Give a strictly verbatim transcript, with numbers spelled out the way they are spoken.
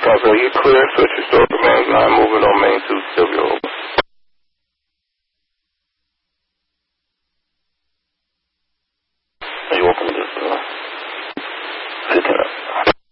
Council, you clear? Switch restore commands nine, moving on main two, Sylvia. Are you open to this, uh, fifteen